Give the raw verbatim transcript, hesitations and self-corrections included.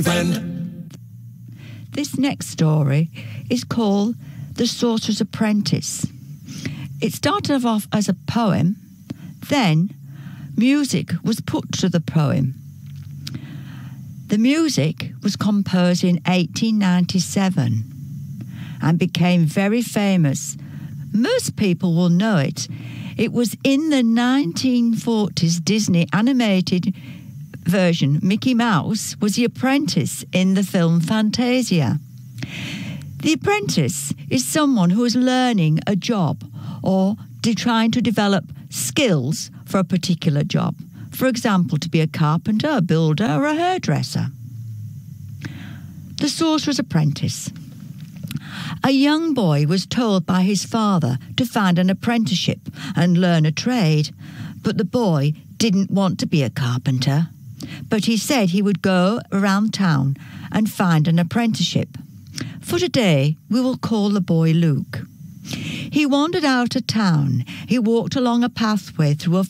Friend. This next story is called The Sorcerer's Apprentice. It started off as a poem, then music was put to the poem. The music was composed in eighteen ninety-seven and became very famous. Most people will know it. It was in the nineteen forties Disney animated version. Mickey Mouse was the apprentice in the film Fantasia. The apprentice is someone who is learning a job or de- trying to develop skills for a particular job. For example, to be a carpenter, a builder, or a hairdresser. The Sorcerer's Apprentice. A young boy was told by his father to find an apprenticeship and learn a trade, but the boy didn't want to be a carpenter, but he said he would go around town and find an apprenticeship. For today, we will call the boy Luke. He wandered out of town. He walked along a pathway through a